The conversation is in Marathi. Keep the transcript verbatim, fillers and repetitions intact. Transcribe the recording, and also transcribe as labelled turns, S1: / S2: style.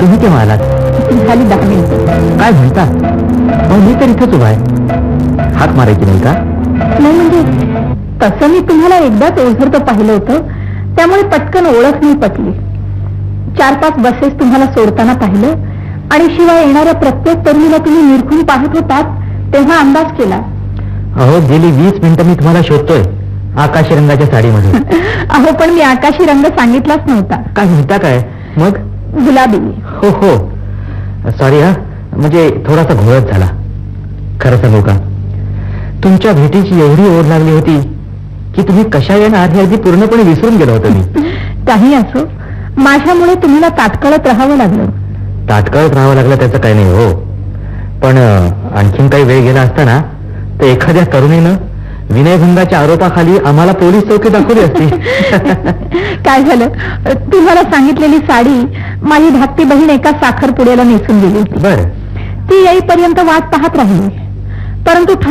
S1: तुम्ही केव्हा आलात?
S2: झाली दहा मिनिटं.
S1: काय म्हणता? अहो, मी तर इथंच उभा आहे. हाक मारायची नाही का?
S2: नाही म्हणजे तसं मी तुम्हाला एकदाच ओझरतं पाहिलं होतं, त्यामुळे पटकन ओळख नाही पटली. चार पाच बसेस तुम्हाला सोडताना पाहिलं आणि शिवाय येणाऱ्या प्रत्येक तरुणीला तुम्ही निरखून पाहत होतात तेव्हा अंदाज केला.
S1: अहो, गेली वीस मिनिटं मी तुम्हाला शोधतोय आकाशी रंगाच्या साडीमध्ये.
S2: अहो पण मी आकाशी रंग सांगितलाच नव्हता.
S1: काय म्हणता काय? मग
S2: गुलाबी.
S1: हो हो, सॉरी हा, म्हणजे थोडासा घोळच झाला. खरं सांगू का, तुमच्या भेटीची एवढी ओढ लागली होती की तुम्ही कशा येणार हे अगदी पूर्णपणे विसरून गेलो होतो मी.
S2: काही असो, माझ्यामुळे तुम्हाला ताटकळत राहावं लागलं.
S1: ताटकळत राहावं लागलं त्याचं काही नाही हो, पण आणखीन काही वेळ गेला असता ना तर एखाद्या तरुणीनं विनयभंगाच्या आरोपाखाली आम्हाला पोलीस चौकी दाखवली असती.
S2: काय झालं, तुम्हाला सांगितलेली साडी माझी धाकटी बहीण एका साखरपुड्याला नेसून गेली होती.
S1: बर,
S2: ती येईपर्यंत वाट पाहत राहिली, परंतु